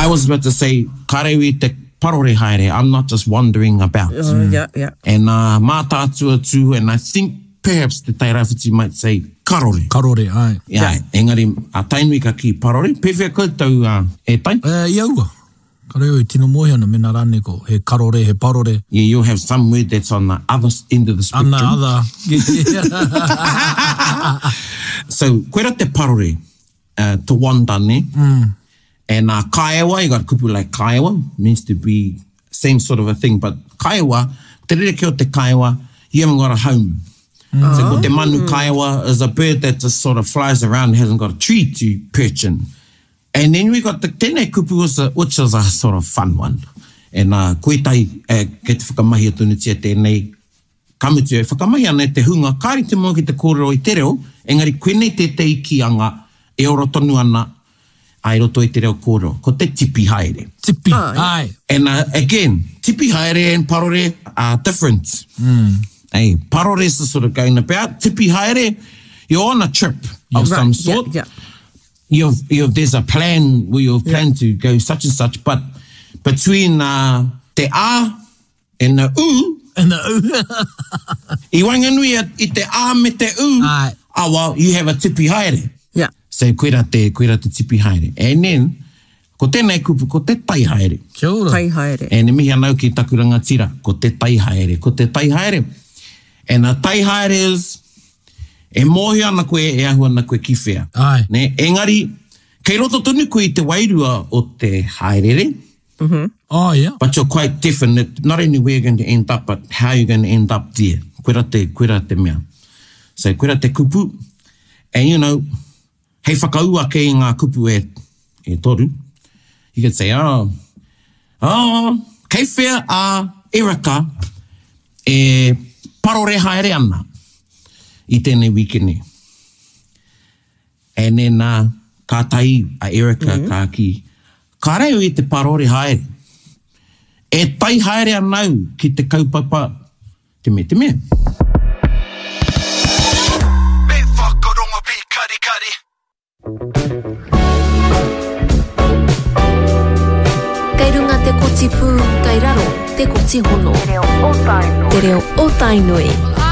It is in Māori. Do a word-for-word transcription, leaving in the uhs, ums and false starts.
was about to say, karewi te parore haere. I'm not just wandering about. Oh, mm. yeah, yeah. And uh, mā tātua too, and I think perhaps the Tairāwhiti might say karore. Karore, ai. Yeah, yeah. Engari, a tainui ka ki parore. Pewhia koutou uh, e tai? Uh, iaua. Kareo i tino mohi ana mena rane ko. He karore, he parore. Yeah, you'll have some word that's on the other end of the spectrum. On the other. So, koera te parore, uh, to wandane. Mm. And uh, kaiawa, you got kupu like kaiawa, means to be same sort of a thing. But kaiawa, te rere ki o te kaiawa, you haven't got a home. Mm. So, ko te manu kaiawa is a bird that just sort of flies around and hasn't got a tree to perch in. And then we got the tēnei kupu, was a, which is a sort of fun one. And uh, koe tai, uh, kei te whakamahi atunu tia tēnei, kamutu e whakamahi ana te hunga, kāri te mua ki te kōrero i te reo, engari koe nei te te ikianga, e oro tonu ana, ai roto i te reo kōrero, ko te tipi haere. Tipi, oh, ai. And uh, again, tipi haere and parore are different. Mm. Hey, parore is sort of going about, tipi haere, you're on a trip yeah. of right. some sort. Yeah, yeah. You've, you've, there's a plan where you've planned yeah. to go such and such, but between uh, te a and the u, and the u, i wanganui i te a me te u, Aye. awa, you have a tipi haere. Yeah. So koera te, koera te tipi haere. And then, ko tēnei kupu, ko te tai haere. Kia ora. Tai haere. And mihi anau ki taku rangatira, ko te tai haere, ko te tai haere. And a tai haere is, e mohi ana koe, e ahu ana koe ki whea. Ai. Ne, engari, kei roto tonu koe i te wairua o te haerere. Mm-hmm. Oh, yeah. But you're quite definite, not only where you're going to end up, but how you're going to end up there. Koera te, koera te mea. So, koera te kupu. And, you know, hei whakaua ke i ngā kupu e, e toru. You could say, oh, oh, kei whea a Erika e parore haere ana i tēnei wikene. And then, uh, ka tai a Erika mm-hmm. ka ki, ka reo i te parore haere. E tai haere anau ki te kaupapa te me te me. Me whakaronga pi kari kari. Kei runga te koti pū, kei raro te koti hono. Te reo o tainui. Te reo o tainui.